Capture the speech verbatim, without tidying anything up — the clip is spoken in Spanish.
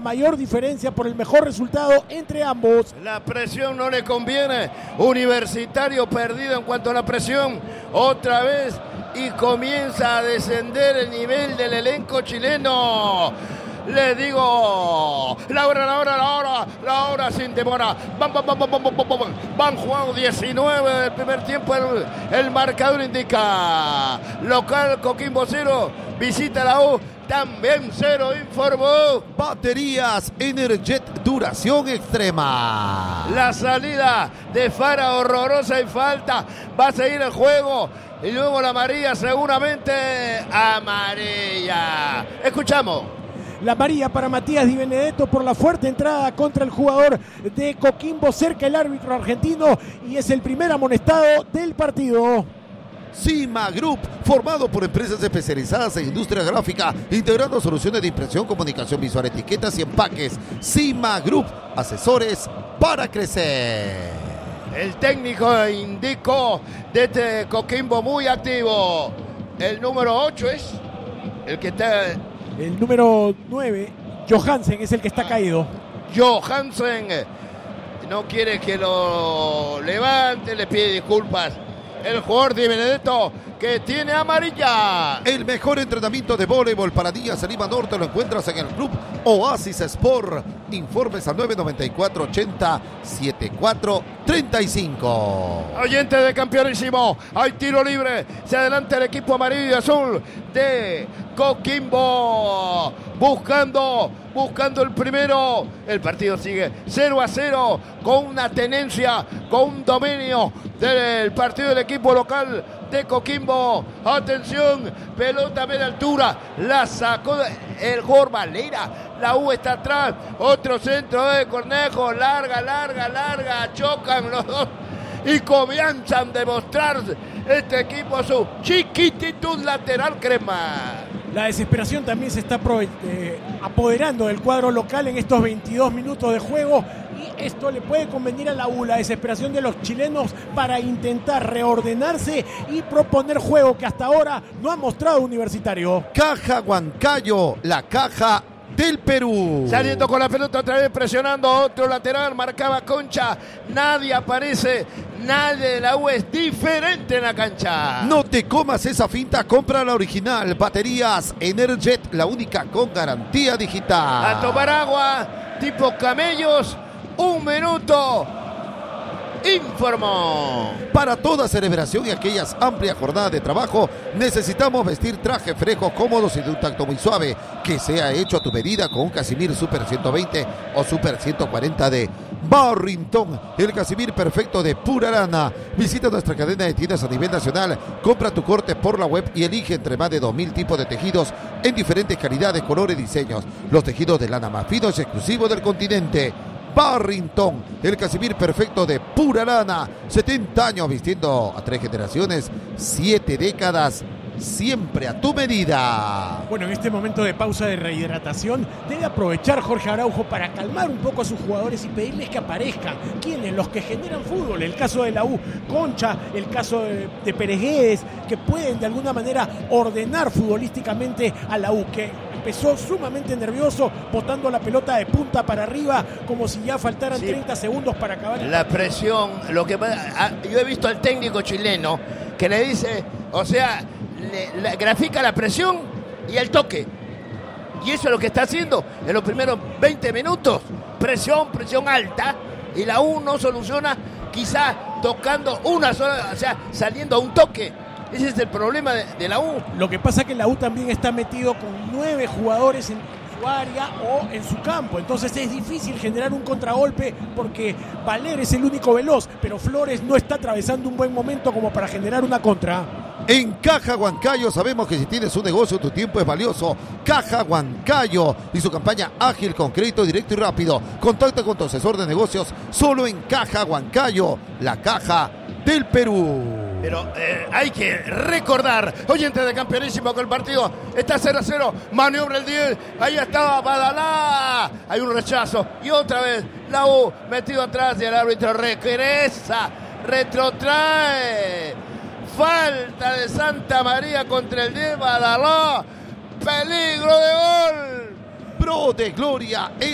mayor diferencia, por el mejor resultado entre ambos. La presión no le conviene. Universitario perdido en cuanto a la presión. Otra vez y comienza a descender el nivel del elenco chileno. Le digo, la hora, la hora, la hora, la hora sin demora. Van, van, van, van, van, van, van, van jugando diecinueve del primer tiempo. El, el marcador indica local Coquimbo cero, visita la U también cero, informó. Baterías Energet duración extrema. La salida de Fara horrorosa y falta. Va a seguir el juego. Y luego la amarilla, seguramente amarilla. Escuchamos. La amarilla para Matías Di Benedetto por la fuerte entrada contra el jugador de Coquimbo, cerca el árbitro argentino, y es el primer amonestado del partido. Cima Group, formado por empresas especializadas en industria gráfica, integrando soluciones de impresión, comunicación visual, etiquetas y empaques. Cima Group, asesores para crecer. El técnico indicó de este Coquimbo muy activo. El número ocho es el que está... El número nueve, Johansen, es el que está caído. Johansen no quiere que lo levante, le pide disculpas. El jugador de Benedetto, que tiene amarilla. El mejor entrenamiento de voleibol para niñas en Lima Norte lo encuentras en el Club Oasis Sport. Informes al nueve noventa y cuatro ochenta setenta y cuatro treinta y cinco. Oyente de Campeonísimo, hay tiro libre. Se adelanta el equipo amarillo y azul de Coquimbo. Buscando, buscando el primero. El partido sigue cero a cero, con una tenencia, con un dominio del partido del equipo local de Coquimbo. Atención, pelota a media altura, la sacó el jugador Valera. La U está atrás, otro centro de Cornejo, larga, larga, larga, chocan los dos y comienzan a demostrar este equipo su chiquititud lateral crema. La desesperación también se está eh, apoderando del cuadro local en estos veintidós minutos de juego, y esto le puede convenir a la U, la desesperación de los chilenos para intentar reordenarse y proponer juego que hasta ahora no ha mostrado Universitario. Caja Huancayo, la caja del Perú. Saliendo con la pelota otra vez, presionando otro lateral, marcaba Concha. Nadie aparece, nadie de la U es diferente en la cancha. No te comas esa finta, compra la original. Baterías Energet, la única con garantía digital. A tomar agua, tipo camellos, un minuto. Informó. Para toda celebración y aquellas amplias jornadas de trabajo, necesitamos vestir trajes frescos, cómodos y de un tacto muy suave, que sea hecho a tu medida con un Casimir Super ciento veinte o Super ciento cuarenta de Barrington, el Casimir perfecto de pura lana. Visita nuestra cadena de tiendas a nivel nacional, compra tu corte por la web y elige entre más de dos mil tipos de tejidos en diferentes calidades, colores y diseños. Los tejidos de lana más finos y exclusivos del continente. Barrington, el Casimir perfecto de pura lana. setenta años vistiendo a tres generaciones, siete décadas, siempre a tu medida. Bueno, en este momento de pausa de rehidratación, debe aprovechar Jorge Araujo para calmar un poco a sus jugadores y pedirles que aparezcan. ¿Quiénes? Los que generan fútbol. El caso de la U, Concha, el caso de, de Peregués, que pueden de alguna manera ordenar futbolísticamente a la U, que empezó sumamente nervioso, botando la pelota de punta para arriba, como si ya faltaran sí. treinta segundos para acabar. La presión, lo que yo he visto al técnico chileno que le dice, o sea, le, le grafica la presión y el toque. Y eso es lo que está haciendo en los primeros veinte minutos. Presión, presión alta, y la U no soluciona, quizás tocando una sola, o sea, saliendo a un toque. Ese es el problema de, de la U. Lo que pasa es que la U también está metido con nueve jugadores en su área o en su campo. Entonces es difícil generar un contragolpe porque Valer es el único veloz, pero Flores no está atravesando un buen momento como para generar una contra. En Caja Huancayo sabemos que si tienes un negocio, tu tiempo es valioso. Caja Huancayo y su campaña ágil con crédito directo y rápido. Contacta con tu asesor de negocios solo en Caja Huancayo, la caja del Perú. Pero eh, hay que recordar, oyente de Campeonísimo, que el partido está cero a cero, maniobra el diez, ahí estaba Badalá, hay un rechazo, y otra vez la U metido atrás y el árbitro regresa, retrotrae, falta de Santa María contra el diez, Badalá, peligro de gol. Pro de Gloria es